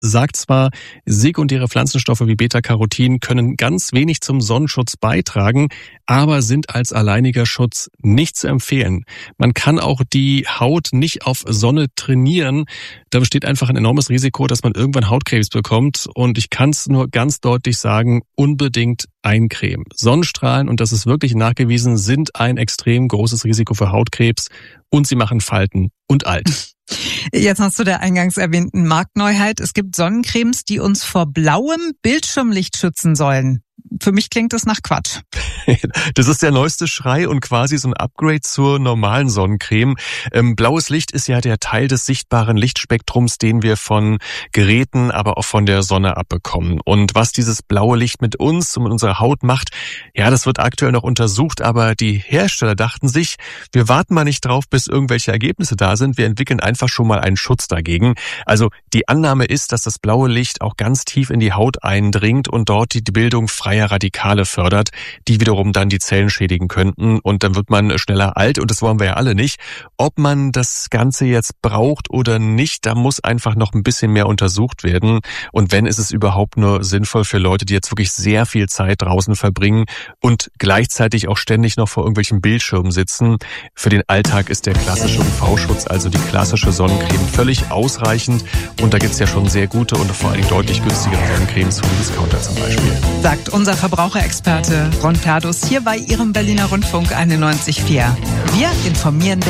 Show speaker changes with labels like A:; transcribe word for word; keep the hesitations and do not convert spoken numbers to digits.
A: sagt zwar, sekundäre Pflanzenstoffe wie Beta-Carotin können ganz wenig zum Sonnenschutz beitragen, aber sind als alleiniger Schutz nicht zu empfehlen. Man kann auch die Haut nicht auf Sonne trainieren. Da besteht einfach ein enormes Risiko, dass man irgendwann Hautkrebs bekommt. Und ich kann es nur ganz deutlich sagen, unbedingt eincremen. Sonnenstrahlen, und das ist wirklich nachgewiesen, sind ein extrem großes Risiko für Hautkrebs und sie machen Falten und alt.
B: Jetzt hast du der eingangs erwähnten Marktneuheit. Es gibt Sonnencremes, die uns vor blauem Bildschirmlicht schützen sollen. Für mich klingt das nach Quatsch.
A: Das ist der neueste Schrei und quasi so ein Upgrade zur normalen Sonnencreme. Ähm, blaues Licht ist ja der Teil des sichtbaren Lichtspektrums, den wir von Geräten, aber auch von der Sonne abbekommen. Und was dieses blaue Licht mit uns und mit unserer Haut macht, ja, das wird aktuell noch untersucht, aber die Hersteller dachten sich, wir warten mal nicht drauf, bis irgendwelche Ergebnisse da sind, wir entwickeln einfach schon mal einen Schutz dagegen. Also die Annahme ist, dass das blaue Licht auch ganz tief in die Haut eindringt und dort die Bildung freier Radikale fördert, die wiederum dann die Zellen schädigen könnten und dann wird man schneller alt und das wollen wir ja alle nicht. Ob man das Ganze jetzt braucht oder nicht, da muss einfach noch ein bisschen mehr untersucht werden und wenn, ist es überhaupt nur sinnvoll für Leute, die jetzt wirklich sehr viel Zeit draußen verbringen und gleichzeitig auch ständig noch vor irgendwelchen Bildschirmen sitzen. Für den Alltag ist der klassische U V-Schutz, also die klassische Sonnencreme, völlig ausreichend und da gibt es ja schon sehr gute und vor allem deutlich günstigere Sonnencremes vom Discounter zum Beispiel.
B: Sagt unser Verbraucherexperte Ron Perdus hier bei Ihrem Berliner Rundfunk einundneunzig Komma vier. Wir informieren